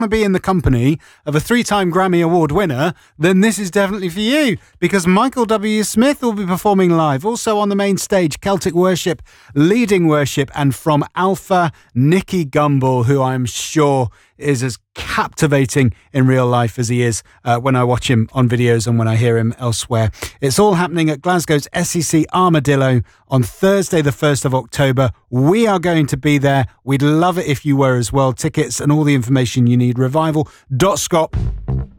to be in the company of a 3-time Grammy Award winner, then this is definitely for you, because Michael W. Smith will be performing live. Also on the main stage, Celtic Worship, leading worship, and from Alpha, Nicky Gumbel, who I'm sure is as captivating in real life as he is when I watch him on videos and when I hear him elsewhere. It's all happening at Glasgow's SEC Armadillo on Thursday the 1st of October. We are going to be there. We'd love it if you were as well. Tickets and all the information you need, revival.scot.